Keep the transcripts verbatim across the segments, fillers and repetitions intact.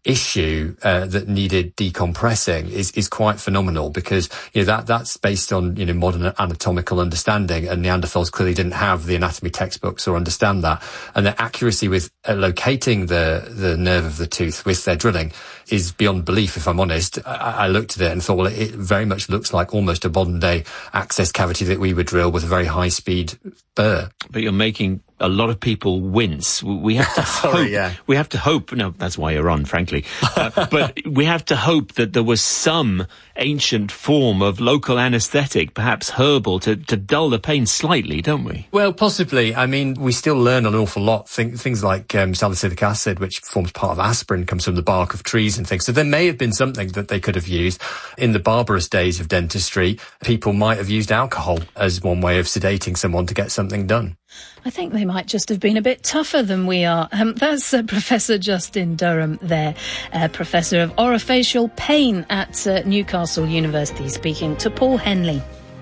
issue uh, that needed decompressing is, is quite phenomenal, because, you know, that, that's based on, you know, modern anatomical understanding, and Neanderthals clearly didn't have the anatomy textbooks or understand that. And their accuracy with uh, locating the, the nerve of the tooth with their drilling is beyond belief, if I'm honest. I, I looked at it and thought, well, it very much looks like almost a modern day access cavity that we would drill with a very high speed burr. But you're making a lot of people wince. We have to Sorry, hope, yeah. we have to hope, no, that's why you're on, frankly, uh, but we have to hope that there was some ancient form of local anaesthetic, perhaps herbal, to, to dull the pain slightly, don't we? Well, possibly. I mean, we still learn an awful lot. Think, things like um, salicylic acid, which forms part of aspirin, comes from the bark of trees and things. So there may have been something that they could have used. In the barbarous days of dentistry, people might have used alcohol as one way of sedating someone to get something done. I think they might just have been a bit tougher than we are. Um, that's uh, Professor Justin Durham there, uh, Professor of Orofacial Pain at uh, Newcastle University, speaking to Paul Henley.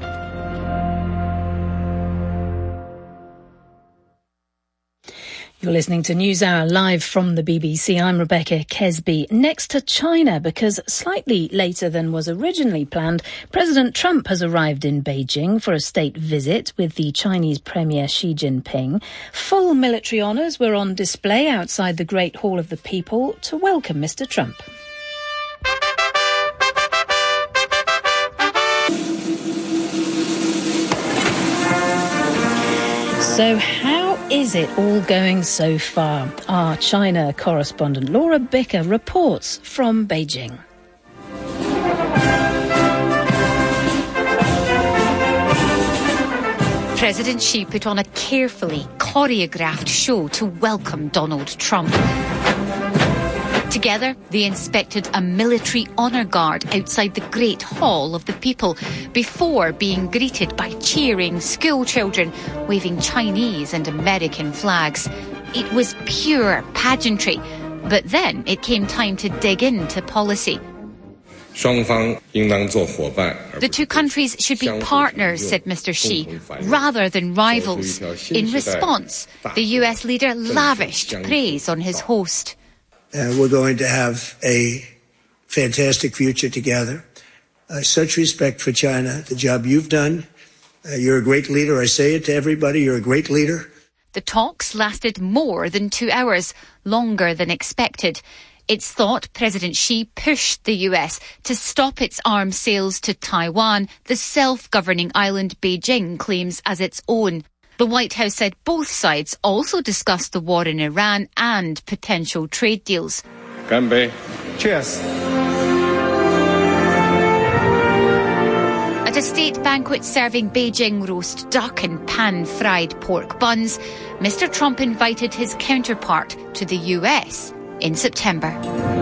You're listening to NewsHour live from the B B C. I'm Rebecca Kesby. Next to China, because slightly later than was originally planned, President Trump has arrived in Beijing for a state visit with the Chinese Premier Xi Jinping. Full military honours were on display outside the Great Hall of the People to welcome Mister Trump. So how is it all going so far? Our China correspondent Laura Bicker reports from Beijing. President Xi put on a carefully choreographed show to welcome Donald Trump. Together, they inspected a military honour guard outside the Great Hall of the People before being greeted by cheering school children waving Chinese and American flags. It was pure pageantry, but then it came time to dig into policy. The two countries should be partners, said Mister Xi, rather than rivals. In response, the U S leader lavished praise on his host. Uh, we're going to have a fantastic future together. Uh, such respect for China, the job you've done. Uh, you're a great leader. I say it to everybody. You're a great leader. The talks lasted more than two hours, longer than expected. It's thought President Xi pushed the U S to stop its arms sales to Taiwan, the self-governing island Beijing claims as its own. The White House said both sides also discussed the war in Iran and potential trade deals. Ganbei. Cheers. At a state banquet serving Beijing roast duck and pan-fried pork buns, Mister Trump invited his counterpart to the U S in September.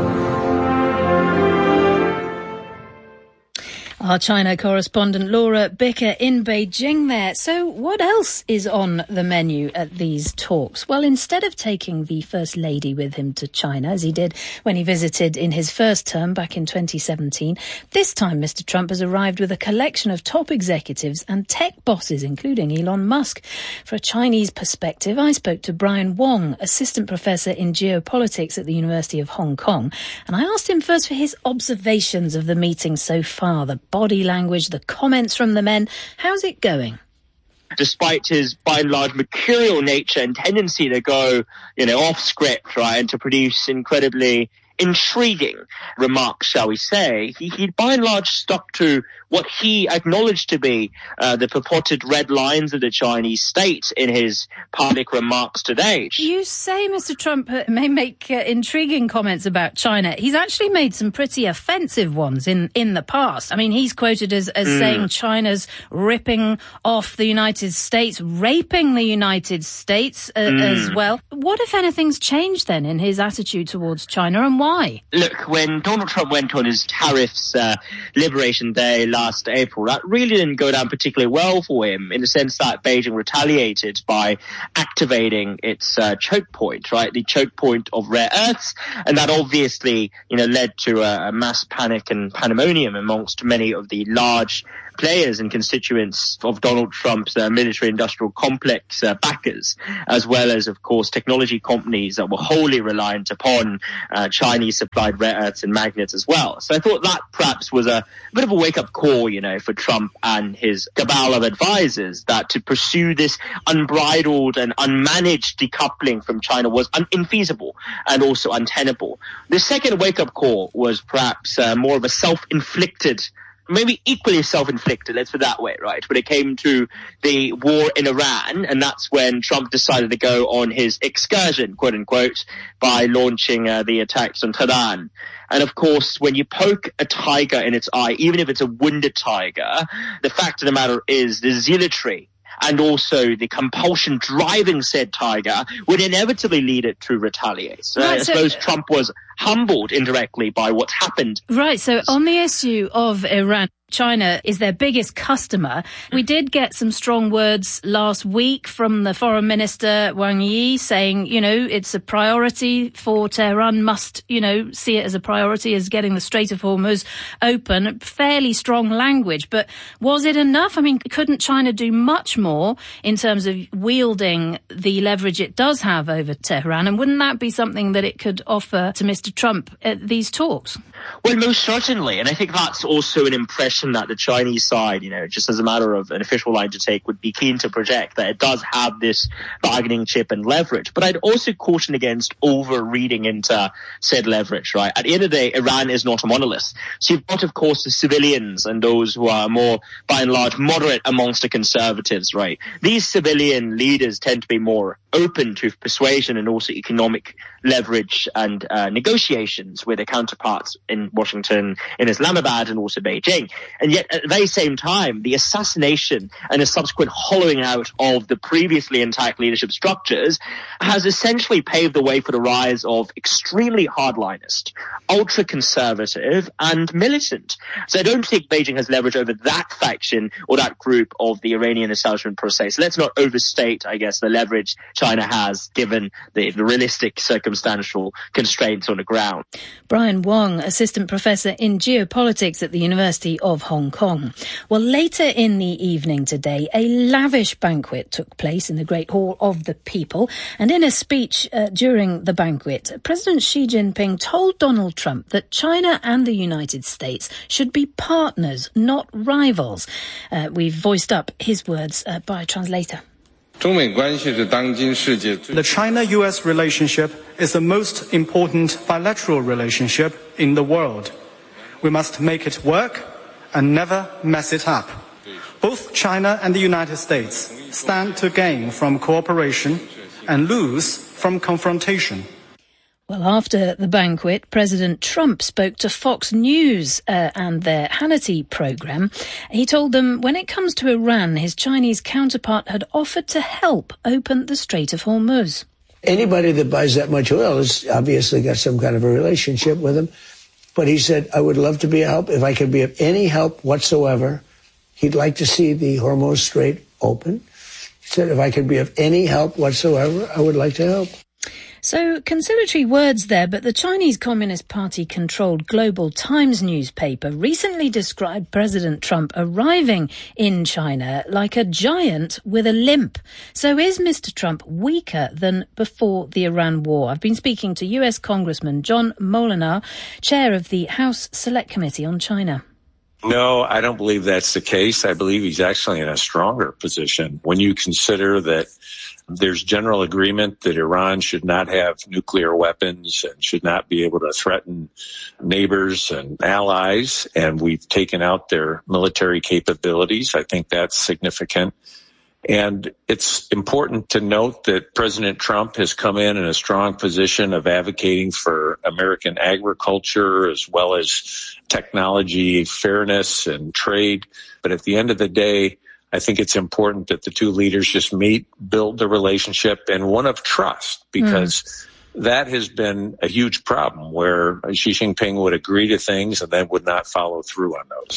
Our China correspondent Laura Bicker in Beijing there. So what else is on the menu at these talks? Well, instead of taking the First Lady with him to China, as he did when he visited in his first term back in twenty seventeen, this time Mister Trump has arrived with a collection of top executives and tech bosses, including Elon Musk. For a Chinese perspective, I spoke to Brian Wong, assistant professor in geopolitics at the University of Hong Kong, and I asked him first for his observations of the meeting so far, the body language, the comments from the men. How's it going? Despite his, by and large, mercurial nature and tendency to go, you know, off script, right, and to produce incredibly intriguing remarks, shall we say, he, he by and large stuck to what he acknowledged to be uh, the purported red lines of the Chinese state in his public remarks today. You say Mister Trump may make uh, intriguing comments about China. He's actually made some pretty offensive ones in, in the past. I mean, he's quoted as, as mm. saying China's ripping off the United States, raping the United States uh, mm. as well. What, if anything's changed then in his attitude towards China, and why? Look, when Donald Trump went on his tariffs uh, liberation day last April, that really didn't go down particularly well for him, in the sense that Beijing retaliated by activating its uh, choke point, right, the choke point of rare earths, and that obviously, you know, led to a, a mass panic and pandemonium amongst many of the large players and constituents of Donald Trump's uh, military-industrial complex uh, backers, as well as, of course, technology companies that were wholly reliant upon uh, Chinese-supplied rare earths and magnets as well. So I thought that perhaps was a bit of a wake-up call, you know, for Trump and his cabal of advisors, that to pursue this unbridled and unmanaged decoupling from China was un- infeasible and also untenable. The second wake-up call was perhaps uh, more of a self-inflicted, maybe equally self-inflicted, let's put it that way, right? When it came to the war in Iran, and that's when Trump decided to go on his excursion, quote unquote, by launching uh, the attacks on Tehran. And of course, when you poke a tiger in its eye, even if it's a wounded tiger, the fact of the matter is the zealotry and also the compulsion driving said tiger would inevitably lead it to retaliate. So right, I so, suppose Trump was humbled indirectly by what's happened. Right, so on the issue of Iran, China is their biggest customer. We did get some strong words last week from the Foreign Minister Wang Yi saying, you know, it's a priority for Tehran, must, you know, see it as a priority as getting the Strait of Hormuz open. Fairly strong language, but was it enough? I mean, couldn't China do much more in terms of wielding the leverage it does have over Tehran? And wouldn't that be something that it could offer to Mister Trump at these talks? Well, most certainly. And I think that's also an impression that the Chinese side, you know, just as a matter of an official line to take, would be keen to project, that it does have this bargaining chip and leverage. But I'd also caution against over-reading into said leverage, right? At the end of the day, Iran is not a monolith. So you've got, of course, the civilians and those who are more, by and large, moderate amongst the conservatives, right? These civilian leaders tend to be more open to persuasion and also economic leverage and uh, negotiations with their counterparts in Washington, in Islamabad, and also Beijing. And yet, at the very same time, the assassination and the subsequent hollowing out of the previously intact leadership structures has essentially paved the way for the rise of extremely hardlinist, ultra-conservative, and militant. So I don't think Beijing has leverage over that faction or that group of the Iranian establishment per se. So let's not overstate, I guess, the leverage China has given the, the realistic circumstantial constraints on the ground. Brian Wong, Assistant Professor in Geopolitics at the University of Hong Kong. Well, later in the evening today, a lavish banquet took place in the Great Hall of the People. And in a speech uh, during the banquet, President Xi Jinping told Donald Trump that China and the United States should be partners, not rivals. Uh, we've voiced up his words uh, by a translator. The China-U S relationship is the most important bilateral relationship in the world. We must make it work and never mess it up. Both China and the United States stand to gain from cooperation and lose from confrontation. Well, after the banquet, President Trump spoke to Fox News uh, and their Hannity program. He told them when it comes to Iran, his Chinese counterpart had offered to help open the Strait of Hormuz. Anybody that buys that much oil has obviously got some kind of a relationship with him. But he said, I would love to be a help. If I could be of any help whatsoever, he'd like to see the Hormuz Strait open. He said, if I could be of any help whatsoever, I would like to help. So, conciliatory words there, but the Chinese Communist Party-controlled Global Times newspaper recently described President Trump arriving in China like a giant with a limp. So is Mister Trump weaker than before the Iran war? I've been speaking to U S Congressman John Molinar, chair of the House Select Committee on China. No, I don't believe that's the case. I believe he's actually in a stronger position when you consider that there's general agreement that Iran should not have nuclear weapons and should not be able to threaten neighbors and allies. And we've taken out their military capabilities. I think that's significant. And it's important to note that President Trump has come in in a strong position of advocating for American agriculture as well as technology, fairness, and trade. But at the end of the day, I think it's important that the two leaders just meet, build the relationship, and one of trust, because mm. that has been a huge problem where Xi Jinping would agree to things and then would not follow through on those.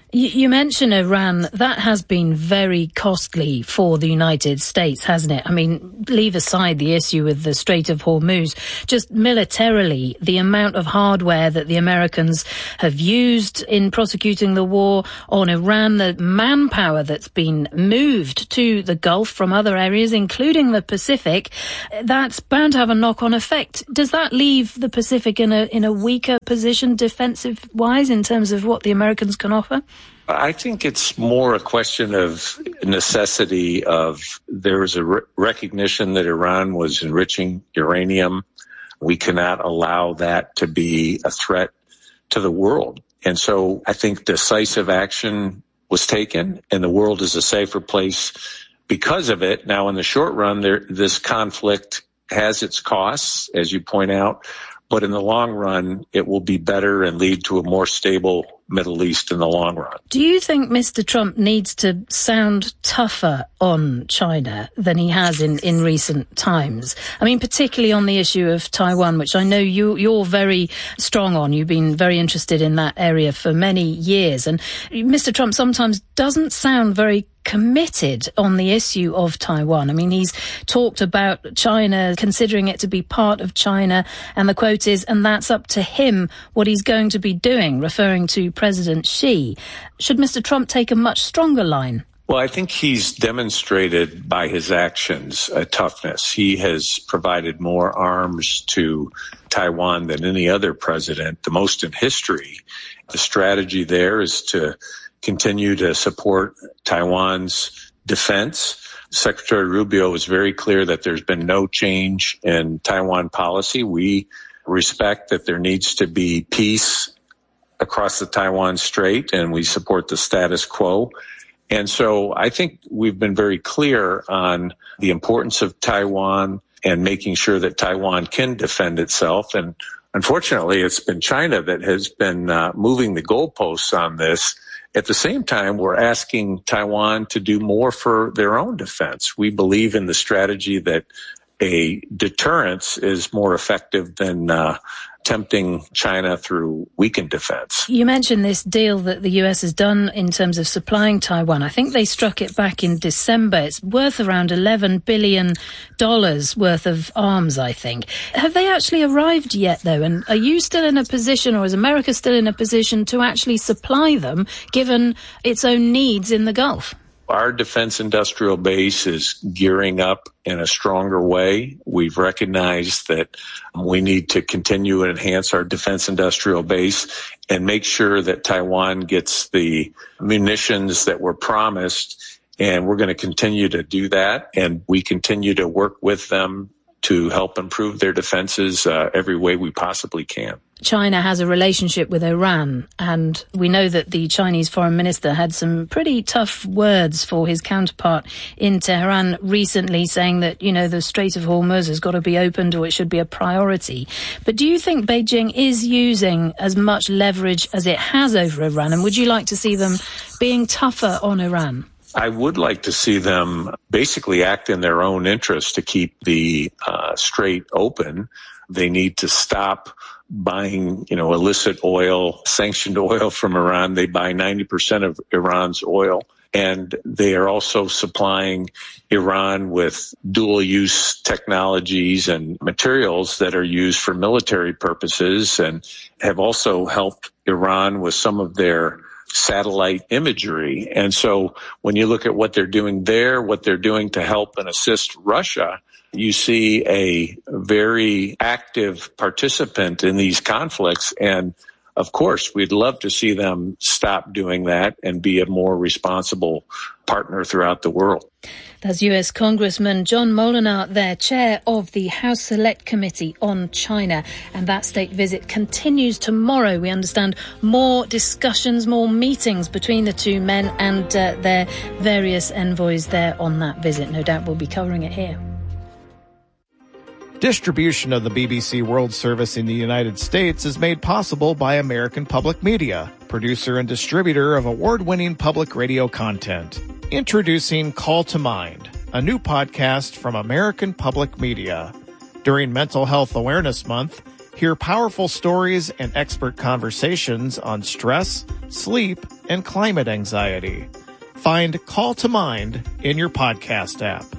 You mentioned Iran. That has been very costly for the United States, hasn't it? I mean, leave aside the issue with the Strait of Hormuz. Just militarily, the amount of hardware that the Americans have used in prosecuting the war on Iran, the manpower that's been moved to the Gulf from other areas, including the Pacific, that's bound to have a knock-on effect. Does that leave the Pacific in a in a weaker position defensive-wise in terms of what the Americans can offer? I think it's more a question of necessity of there was a re- recognition that Iran was enriching uranium. We cannot allow that to be a threat to the world. And so I think decisive action was taken, and the world is a safer place because of it. Now, in the short run, there, this conflict has its costs, as you point out, but in the long run, it will be better and lead to a more stable Middle East in the long run. Do you think Mister Trump needs to sound tougher on China than he has in, in recent times? I mean, particularly on the issue of Taiwan, which I know you, you're very strong on. You've been very interested in that area for many years. And Mister Trump sometimes doesn't sound very committed on the issue of Taiwan. I mean, he's talked about China, considering it to be part of China, and the quote is, and that's up to him what he's going to be doing, referring to President Xi. Should Mister Trump take a much stronger line? Well, I think he's demonstrated by his actions a toughness. He has provided more arms to Taiwan than any other president, the most in history. The strategy there is to continue to support Taiwan's defense. Secretary Rubio was very clear that there's been no change in Taiwan policy. We respect that there needs to be peace across the Taiwan Strait, and we support the status quo. And so I think we've been very clear on the importance of Taiwan and making sure that Taiwan can defend itself. And unfortunately, it's been China that has been uh, moving the goalposts on this. At the same time, we're asking Taiwan to do more for their own defense. We believe in the strategy that a deterrence is more effective than uh, tempting China through weakened defense. You mentioned this deal that the U S has done in terms of supplying Taiwan. I think they struck it back in December. It's worth around eleven billion dollars worth of arms, I think. Have they actually arrived yet, though? And are you still in a position, or is America still in a position to actually supply them, given its own needs in the Gulf? Our defense industrial base is gearing up in a stronger way. We've recognized that we need to continue and enhance our defense industrial base and make sure that Taiwan gets the munitions that were promised. And we're going to continue to do that. And we continue to work with them to help improve their defenses uh, every way we possibly can. China has a relationship with Iran, and we know that the Chinese foreign minister had some pretty tough words for his counterpart in Tehran recently, saying that, you know, the Strait of Hormuz has got to be opened, or it should be a priority. But do you think Beijing is using as much leverage as it has over Iran, and would you like to see them being tougher on Iran? I would like to see them basically act in their own interest to keep the uh, strait open. They need to stop buying, you know, illicit oil, sanctioned oil from Iran. They buy ninety percent of Iran's oil. And they are also supplying Iran with dual-use technologies and materials that are used for military purposes, and have also helped Iran with some of their satellite imagery. And so when you look at what they're doing there, what they're doing to help and assist Russia, you see a very active participant in these conflicts. And of course, we'd love to see them stop doing that and be a more responsible partner throughout the world. That's U S Congressman John Molinar there, chair of the House Select Committee on China. And that state visit continues tomorrow. We understand more discussions, more meetings between the two men and uh, their various envoys there on that visit. No doubt we'll be covering it here. Distribution of the B B C World Service in the United States is made possible by American Public Media, producer and distributor of award-winning public radio content. Introducing Call to Mind, a new podcast from American Public Media. During Mental Health Awareness Month, Hear powerful stories and expert conversations on stress, sleep, and climate anxiety. Find Call to Mind in your podcast app.